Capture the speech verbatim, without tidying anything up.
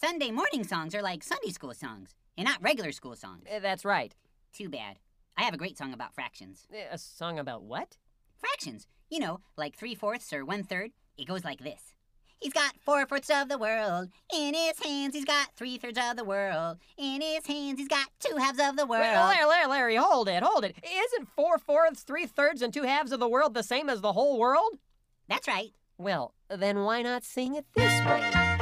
Sunday morning songs are like Sunday school songs, and not regular school songs. Uh, that's right. Too bad. I have a great song about fractions. A song about what? Fractions. You know, like three-fourths or one-third. It goes like this. He's got four-fourths of the world. In his hands, he's got three-thirds of the world. In his hands, he's got two halves of the world. Well, Larry, Larry, Larry, hold it, hold it. Isn't four-fourths, three-thirds, and two halves of the world the same as the whole world? That's right. Well, then why not sing it this way?